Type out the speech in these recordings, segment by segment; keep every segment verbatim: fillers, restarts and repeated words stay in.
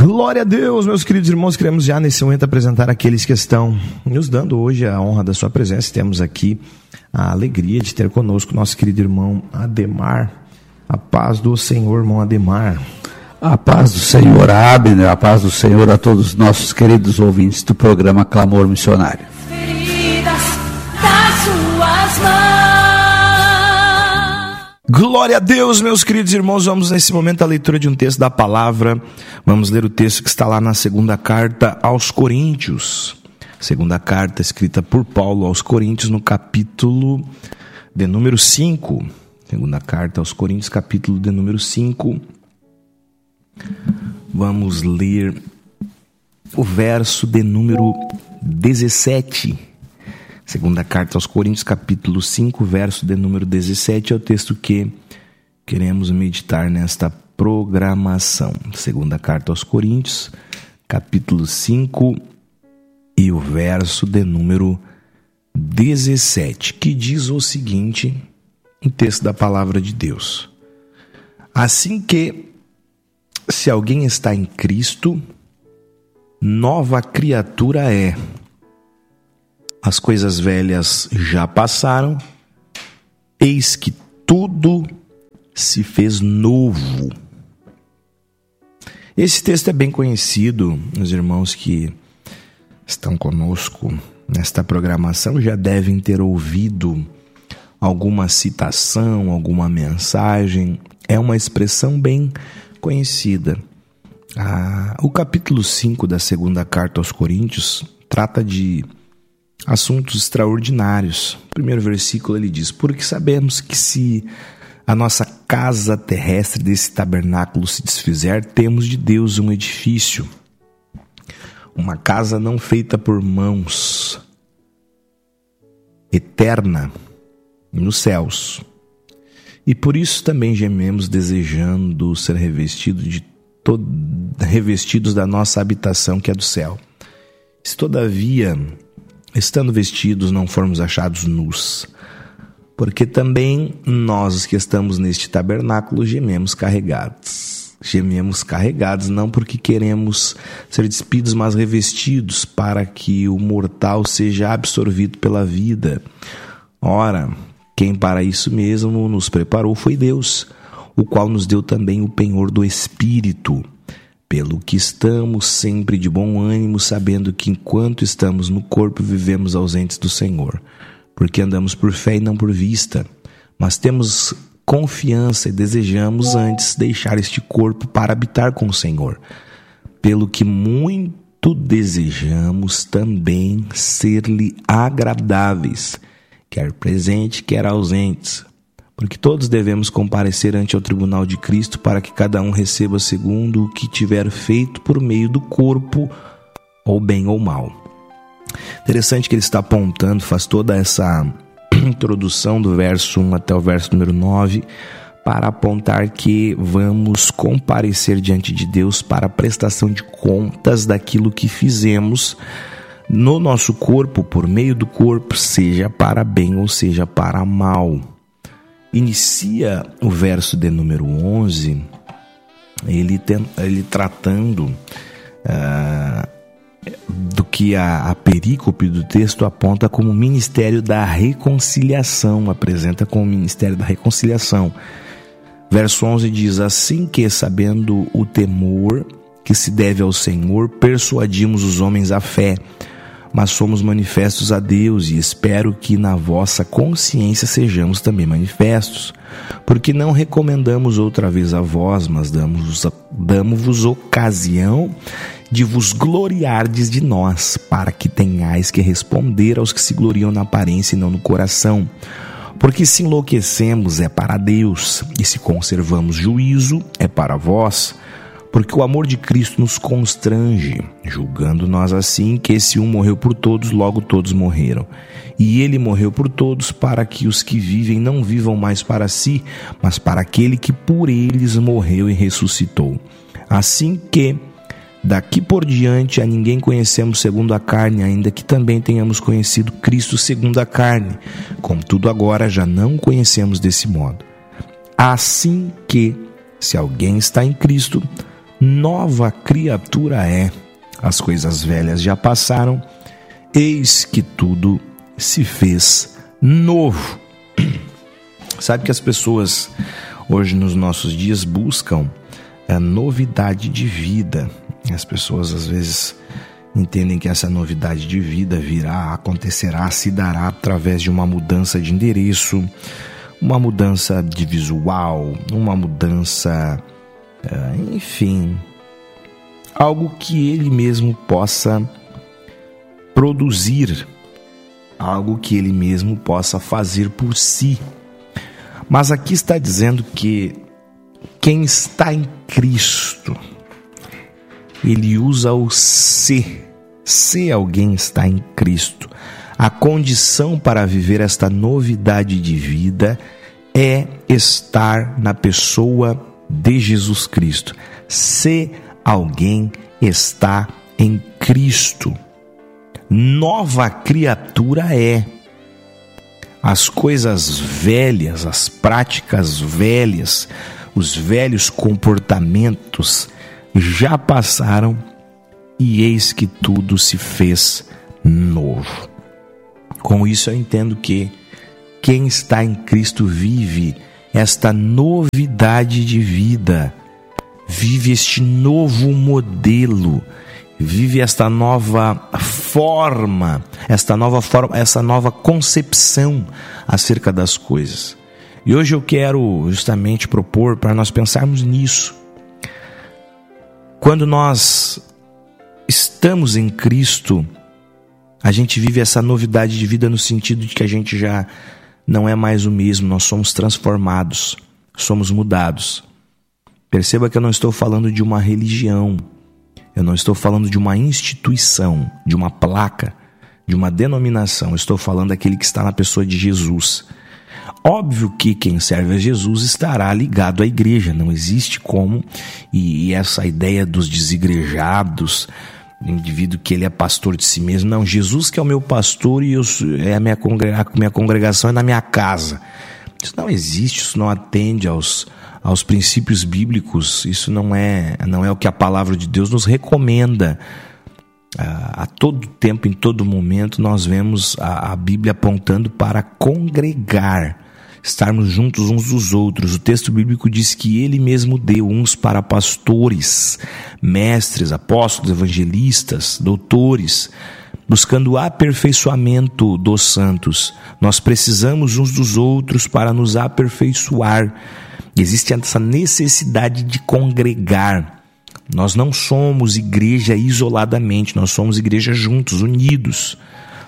Glória a Deus, meus queridos irmãos. Queremos já nesse momento apresentar aqueles que estão nos dando hoje a honra da sua presença. Temos aqui a alegria de ter conosco nosso querido irmão Ademar. A paz do Senhor, irmão Ademar. A paz do Senhor, Abner, a paz do Senhor a todos os nossos queridos ouvintes do programa Clamor Missionário. Glória a Deus, meus queridos irmãos. Vamos nesse momento à leitura de um texto da palavra. Vamos ler o texto que está lá na segunda carta aos Coríntios. Segunda carta escrita por Paulo aos Coríntios, no capítulo de número cinco. Segunda carta aos Coríntios, capítulo de número cinco. Vamos ler o verso de número dezessete. Segunda carta aos Coríntios, capítulo cinco, verso de número dezessete, é o texto que queremos meditar nesta programação. Segunda carta aos Coríntios, capítulo cinco, e o verso de número dezessete, que diz o seguinte, um texto da palavra de Deus. Assim que, se alguém está em Cristo, nova criatura é. As coisas velhas já passaram, eis que tudo se fez novo. Esse texto é bem conhecido, os irmãos que estão conosco nesta programação já devem ter ouvido alguma citação, alguma mensagem. É uma expressão bem conhecida. Ah, o capítulo cinco da segunda carta aos Coríntios trata de assuntos extraordinários. O primeiro versículo ele diz: porque sabemos que se a nossa casa terrestre desse tabernáculo se desfizer, temos de Deus um edifício, uma casa não feita por mãos, eterna nos céus. E por isso também gememos, desejando ser revestido de todo, revestidos da nossa habitação que é do céu. Se todavia, estando vestidos, não formos achados nus, porque também nós, os que estamos neste tabernáculo, gememos carregados. Gememos carregados, não porque queremos ser despidos, mas revestidos, para que o mortal seja absorvido pela vida. Ora, quem para isso mesmo nos preparou foi Deus, o qual nos deu também o penhor do Espírito. Pelo que estamos sempre de bom ânimo, sabendo que enquanto estamos no corpo, vivemos ausentes do Senhor. Porque andamos por fé e não por vista. Mas temos confiança e desejamos antes deixar este corpo para habitar com o Senhor. Pelo que muito desejamos também ser-lhe agradáveis, quer presente, quer ausentes. Porque todos devemos comparecer ante o tribunal de Cristo, para que cada um receba segundo o que tiver feito por meio do corpo, ou bem ou mal. Interessante que ele está apontando, faz toda essa introdução do verso um até o verso número nove, para apontar que vamos comparecer diante de Deus para a prestação de contas daquilo que fizemos no nosso corpo, por meio do corpo, seja para bem ou seja para mal. Inicia o verso de número onze, ele, tem, ele tratando uh, do que a, a perícope do texto aponta como o ministério da reconciliação, apresenta como o ministério da reconciliação. Verso onze diz: assim que, sabendo o temor que se deve ao Senhor, persuadimos os homens à fé, mas somos manifestos a Deus, e espero que na vossa consciência sejamos também manifestos. Porque não recomendamos outra vez a vós, mas damos-vos, damos-vos ocasião de vos gloriardes de nós, para que tenhais que responder aos que se gloriam na aparência e não no coração. Porque se enlouquecemos é para Deus, e se conservamos juízo é para vós. Porque o amor de Cristo nos constrange, julgando nós assim que esse um morreu por todos, logo todos morreram. E ele morreu por todos, para que os que vivem não vivam mais para si, mas para aquele que por eles morreu e ressuscitou. Assim que, daqui por diante, a ninguém conhecemos segundo a carne, ainda que também tenhamos conhecido Cristo segundo a carne. Contudo, agora já não o conhecemos desse modo. Assim que, se alguém está em Cristo, nova criatura é. As coisas velhas já passaram, eis que tudo se fez novo. Sabe que as pessoas hoje nos nossos dias buscam a novidade de vida. As pessoas às vezes entendem que essa novidade de vida virá, acontecerá, se dará através de uma mudança de endereço, uma mudança de visual, uma mudança, enfim, algo que ele mesmo possa produzir, algo que ele mesmo possa fazer por si. Mas aqui está dizendo que quem está em Cristo, ele usa o se. Se alguém está em Cristo, a condição para viver esta novidade de vida é estar na pessoa de Jesus Cristo. Se alguém está em Cristo, nova criatura é. As coisas velhas, as práticas velhas, os velhos comportamentos já passaram e eis que tudo se fez novo. Com isso eu entendo que quem está em Cristo vive esta novidade de vida, vive este novo modelo, vive esta nova forma, esta nova forma, essa nova concepção acerca das coisas. E hoje eu quero justamente propor para nós pensarmos nisso. Quando nós estamos em Cristo, a gente vive essa novidade de vida no sentido de que a gente já não é mais o mesmo, nós somos transformados, somos mudados. Perceba que eu não estou falando de uma religião, eu não estou falando de uma instituição, de uma placa, de uma denominação, eu estou falando daquele que está na pessoa de Jesus. Óbvio que quem serve a Jesus estará ligado à igreja, não existe como, e, e essa ideia dos desigrejados, o indivíduo que ele é pastor de si mesmo, não, Jesus que é o meu pastor e eu, é a minha, congrega, a minha congregação é na minha casa. Isso não existe, isso não atende aos, aos princípios bíblicos, isso não é, não é o que a palavra de Deus nos recomenda. A, a todo tempo, em todo momento, nós vemos a, a Bíblia apontando para congregar, estarmos juntos uns dos outros. O texto bíblico diz que ele mesmo deu uns para pastores, mestres, apóstolos, evangelistas, doutores, buscando o aperfeiçoamento dos santos. Nós precisamos uns dos outros para nos aperfeiçoar. Existe essa necessidade de congregar. Nós não somos igreja isoladamente, nós somos igreja juntos, unidos.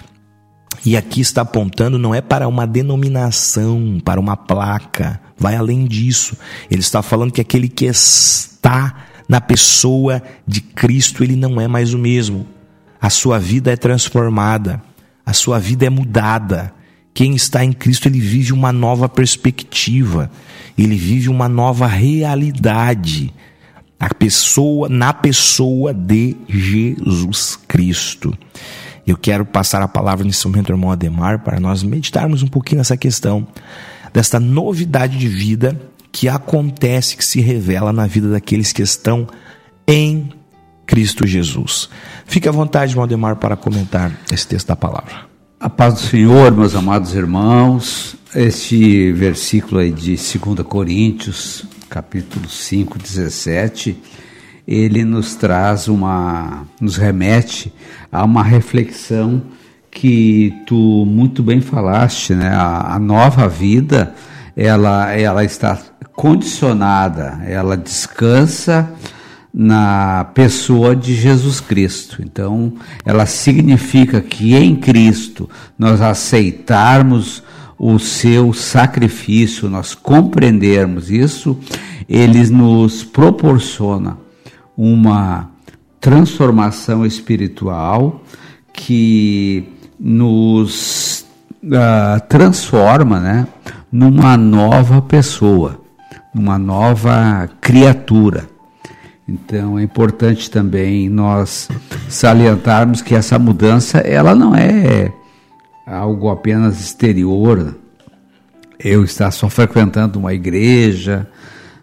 E aqui está apontando, não é para uma denominação, para uma placa, vai além disso. Ele está falando que aquele que está na pessoa de Cristo, ele não é mais o mesmo. A sua vida é transformada, a sua vida é mudada. Quem está em Cristo, ele vive uma nova perspectiva, ele vive uma nova realidade. A pessoa, na pessoa de Jesus Cristo. Eu quero passar a palavra nesse momento ao irmão Ademar para nós meditarmos um pouquinho nessa questão desta novidade de vida que acontece, que se revela na vida daqueles que estão em Cristo Jesus. Fique à vontade, irmão Ademar, para comentar esse texto da palavra. A paz do Senhor, meus amados irmãos. Este versículo aí de dois Coríntios, capítulo cinco, dezessete, ele nos traz uma, nos remete a uma reflexão que tu muito bem falaste, né? A, a nova vida, ela, ela está condicionada, ela descansa na pessoa de Jesus Cristo. Então, ela significa que em Cristo nós aceitarmos o seu sacrifício, nós compreendermos isso, ele nos proporciona uma transformação espiritual que nos uh, transforma, né, numa nova pessoa, numa nova criatura. Então é importante também nós salientarmos que essa mudança, ela não é algo apenas exterior, eu estar só frequentando uma igreja,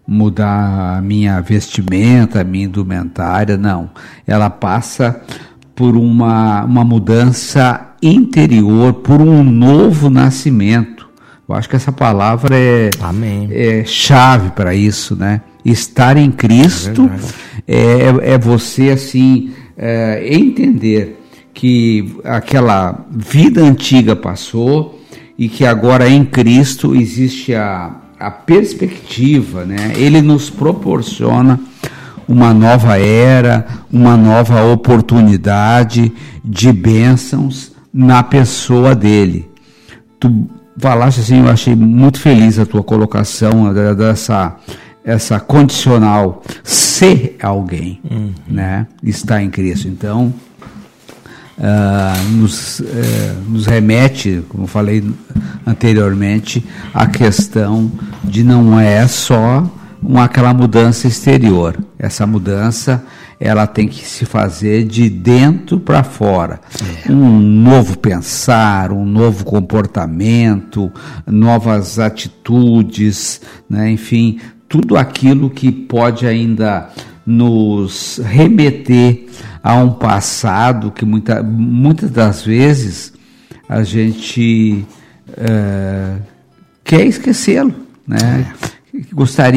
mudar a minha vestimenta, a minha indumentária, não. Ela passa por uma, uma mudança interior, por um novo nascimento. Eu acho que essa palavra é, é chave para isso, né? Estar em Cristo é, é, é você, assim, é, entender que aquela vida antiga passou e que agora em Cristo existe a, a perspectiva, né? Ele nos proporciona uma nova era, uma nova oportunidade de bênçãos na pessoa dele. Tu falaste assim, eu achei muito feliz a tua colocação dessa essa condicional, ser alguém, uhum. né? Está em Cristo. Então, uh, nos, uh, nos remete, como falei anteriormente, à questão de não é só uma, aquela mudança exterior. Essa mudança, ela tem que se fazer de dentro para fora. É. Um novo pensar, um novo comportamento, novas atitudes, né? Enfim, tudo aquilo que pode ainda nos remeter a um passado que muita, muitas das vezes a gente é, quer esquecê-lo, né? É. Gostaria